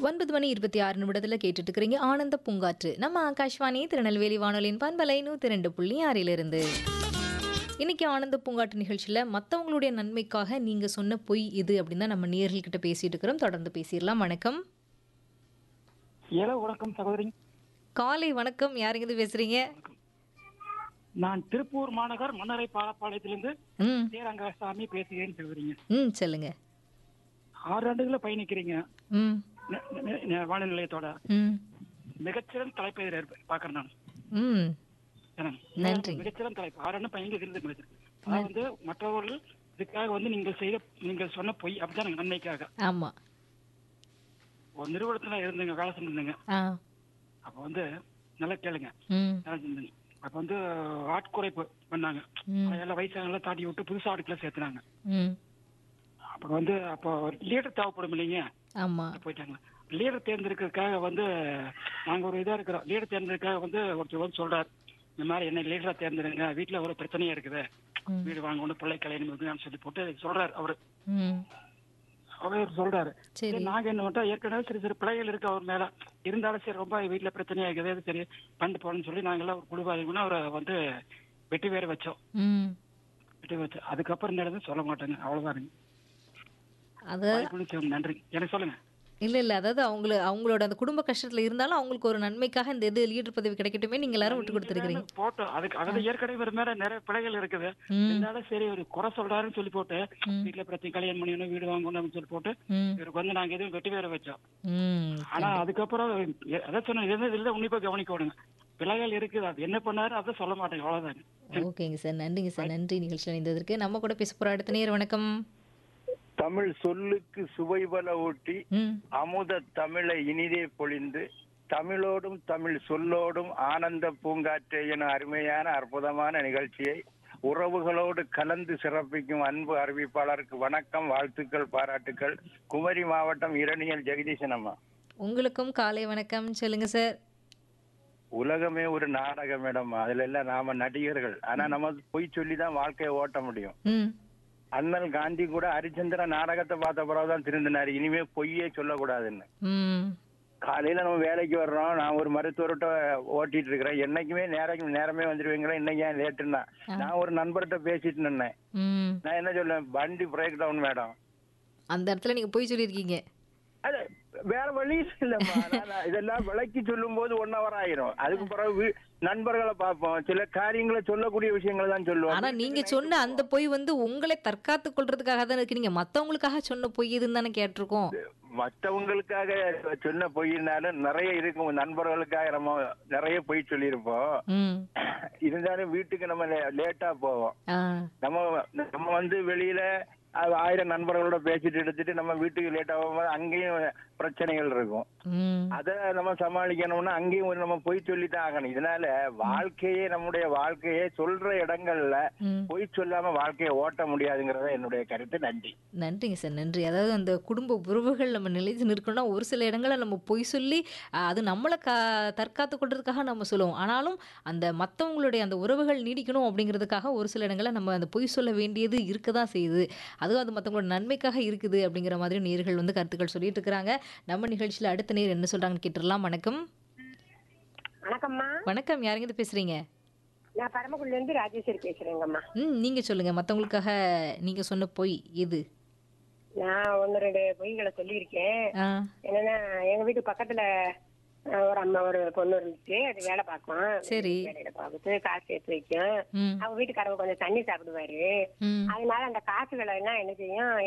9:26 கேட்டுட்டு இருக்கிறீங்க ஆனந்த பூங்காற்று. நம்ம ஆகாஷ்வாணி திருநெல்வேலி வானொலியின் பண்பலை 102.6 இன்னைக்கு ஆனந்த பூங்காற்று நிகழ்ச்சியில் மற்றவங்களுடைய நன்மைக்காக நீங்க சொன்ன பொய் இது அப்படின்னு தான் நம்ம நேயர்கள்கிட்ட பேசிட்டு இருக்கிறோம். தொடர்ந்து பேசிடலாம். வணக்கம். வணக்கம் சகோதரி. காலை வணக்கம். யாருங்க பேசுறீங்க? நான் திருப்பூர் மாநகர் மன்னரை பாலப்பாளையத்திலிருந்து ம் சேரங்கசாமி பேசுகிறேன் சகோதரிங்க. ம் சொல்லுங்க. 6 ஆண்டுகளை பயணிக்கிறீங்க ம் வானொலி நிலையத்தோட. ம் மிகச்சிறந்த தலைப்பை பாக்குறேன் நான். ம் ஏன்னா, நன்றி. மிகச்சிறந்த தலைப்பு 6 ஆண்டு பயணிக்கிறது. அதாவது மற்றவர்கள் இதுக்காக வந்து நீங்கள் சொன்ன பொய் அப்படிதான் நன்மைக்காக. ஆமா. ஒரு நிறுவனத்துல இருந்துங்க, வேலை செஞ்சிருந்தேங்க. ஆ அப்ப வந்து நல்லா கேளுங்க. ம் வேலை செஞ்சிருந்தேங்க. அப்ப வந்து ஆட்குறைப்பு பண்ணாங்க. எல்லாம் வயசானவங்கள தாட்டி விட்டு புதுசா ஆட்களை சேர்த்துனாங்க. ம் அப்போ லீடர் தேவைப்படும் இல்லைங்க. ஆமா. போயிட்டாங்க. லீடர் தேர்ந்தெடுக்கிறதுக்காக வந்து நாங்க ஒரு இதா இருக்கிறோம். லீடர் தேர்ந்தெடுக்காக வந்து ஒருத்தர் வந்து சொல்றாரு, இந்த மாதிரி என்ன லீடரா தேர்ந்தெடுங்க, வீட்டுல ஒரு பிரச்சனையா இருக்குது, வீடு வாங்கணும், பிள்ளை கல்யாணம் சொல்லி போட்டு சொல்றாரு அவரு. ம் அவர் சொல்றாரு. சரி. நாங்க என்ன பண்றோம், ஏற்கனவே சரி பிள்ளைகள் இருக்கு அவர் மேல, இருந்தாலும் சரி ரொம்ப வீட்டுல பிரச்சனையா இருக்குது, சரி பண்ணிட்டு போறோம்னு சொல்லி நாங்கெல்லாம் ஒரு குழுவாதிகம்னா அவரை வந்து வெட்டி வேற வச்சோம். ம் வெட்டி வச்சோம். அதுக்கப்புறம் நடந்து சொல்ல மாட்டாங்க. அவ்வளவுதானுங்க. அது நன்றி. எனக்கு சொல்லுங்க. இல்ல அதாவது அவங்களோட அந்த குடும்ப கஷ்டத்துல இருந்தாலும் அவங்களுக்கு ஒரு நன்மைக்காக இந்த இது லீடர் பதவி கிடைக்கட்டுமே நீங்க எல்லாரும் விட்டு கொடுத்துருக்கீங்க. போட்டோ அதுக்கு அதாவது ஏற்கனவே ஒரு மேல நிறைய பிள்ளைகள் இருக்குது. இருந்தாலும் சரி ஒரு குறை சொல்றாருன்னு சொல்லி போட்டு வீட்டுல பிரச்சனை, கல்யாணம் பண்ணிடணும், வீடு வாங்கணும் சொல்லி போட்டு இவருக்கு வந்து நாங்க எதுவும் வெட்டி வேற வச்சோம். ஆனா அதுக்கப்புறம் அதான் சொன்ன இதுல உன்னிப்பா கவனிக்கணுங்க. பிள்ளைகள் இருக்குது, அது என்ன பண்ணாரு அதை சொல்ல மாட்டேங்க. அவ்வளவுதாங்க. ஓகேங்க சார். நன்றிங்க சார். நன்றி நிகழ்ச்சியில் இணைந்ததற்கு. நம்ம கூட பேச போற அடுத்த நேர். வணக்கம். தமிழ் சொல்லுக்கு சுவைபல ஊட்டி ம் அமுத தமிழை இனிதே பொழிந்து தமிழோடும் தமிழ் சொல்லோடும் ஆனந்த பூங்காற்று என அருமையான அற்புதமான நிகழ்ச்சியை உறவுகளோடு கலந்து சிறப்பிக்கும் அன்பு அறிவிப்பாளருக்கு வணக்கம், வாழ்த்துக்கள், பாராட்டுக்கள். குமரி மாவட்டம் இரணியல் ஜெகதீசன் அம்மா. உங்களுக்கும் காலை வணக்கம். சொல்லுங்க சார். உலகமே ஒரு நாடகம் மேடம். அதுல எல்லாம் நாம நடிகர்கள். ஆனா நம்ம பொய் சொல்லிதான் வாழ்க்கையை ஓட்ட முடியும். ம் அண்ணல் காந்தி கூட ஹரிச்சந்திர நாடகத்தை பார்த்த பிறகுதான் திருந்தினாரு, இனிமே பொய்யே சொல்லக்கூடாதுன்னு. ம் காலையில நம்ம வேலைக்கு வர்றோம், நான் ஒரு மருத்துவர்கிட்ட ஓட்டிட்டு இருக்கிறேன், என்னைக்குமே நேரமே வந்துருவீங்களா, இன்னைக்கு ஏன் லேட்டுன்னா, நான் ஒரு நண்பர்கிட்ட பேசிட்டு நின்னேன். ம் நான் என்ன சொல்லுவேன், வண்டி பிரேக் டவுன் மேடம். அந்த இடத்துல நீங்க போய் சொல்லியிருக்கீங்க. அது வேற வழி இல்லம்மா. இதெல்லாம் விளக்கி சொல்லும் போது 1 hour ஆயிரும். அதுக்கு பிறகு நண்பர்களை பார்ப்போம், சில காரியங்களை சொல்லக்கூடிய விஷயங்களை தான் சொல்லுவோம். ஆனா நீங்க சொன்ன அந்த பொய் வந்து உங்களை தற்காத்து கொள்றதுக்காக தான் இருக்கு. நீங்க மத்தவங்களுக்காக சொன்ன பொய் இதுன்னு தானே கேட்டிருக்கோம். மற்றவங்களுக்காக சொன்ன பொய்னாலும் நிறைய இருக்கும். நண்பர்களுக்காக நம்ம நிறைய பொய் சொல்லியிருப்போம். இருந்தாலும் வீட்டுக்கு நம்ம லேட்டா போவோம். நம்ம வந்து வெளியில 1000 நண்பர்களோட பேசிட்டு எடுத்துட்டு நம்ம வீட்டுக்கு லேட் ஆகும்போது அங்கேயும் பிரச்சனைகள் இருக்கும். அத நம்ம சமாளிக்கணும்னா அங்கேயும் நம்ம பொய் சொல்லித்தான் ஆகணும். இதனால நம்முடைய வாழ்க்கையே சொல்ற இடங்கள்ல பொய் சொல்லாம வாழ்க்கையை ஓட்ட முடியாதுங்கிறத என்னுடைய கருத்து. நன்றி. நன்றிங்க சார். நன்றி. அதாவது அந்த குடும்ப உறவுகள் நம்ம நிலைத்து நிற்கணும்னா ஒரு சில இடங்களை நம்ம பொய் சொல்லி அது நம்மளை தற்காத்து கொள்றதுக்காக நம்ம சொல்லுவோம். ஆனாலும் அந்த மற்றவங்களுடைய அந்த உறவுகள் நீடிக்கணும் அப்படிங்கிறதுக்காக ஒரு சில இடங்களை நம்ம அந்த பொய் சொல்ல வேண்டியது இருக்க தான் செய்யுது. அதுவும் அது மற்றவங்களோட நன்மைக்காக இருக்குது அப்படிங்கிற மாதிரி நேர்கள் வந்து கருத்துக்கள் சொல்லிட்டு இருக்கிறாங்க. நம்ம நிகழ்ச்சியில் அடுத்த நேர் என்ன சொல்றாங்கன்னு கேட்டுடலாம். வணக்கம். வணக்கம்மா. வணக்கம். யாருங்க இது பேசுறீங்க? நான் பரமக்குடில இருந்து ராஜேஸ்வரி பேசுறேங்கம்மா. நீங்க சொல்லுங்க. மற்றவங்களுக்காக நீங்க சொன்ன பொய் எது? நான் 1-2 பொய்களை சொல்லியிருக்கேன். என்னன்னா, எங்க வீட்டு பக்கத்துல ஒரு பொண்ணு இருந்துச்சு. அது வேலை பார்க்கும். சரி. வேலையில பார்த்து காசு சேர்த்து வைக்கும். அவங்க வீட்டுக்காரங்க கொஞ்சம் தண்ணி சாப்பிடுவாரு. அதனால அந்த காசுகளை எல்லாம் என்ன செய்யும்,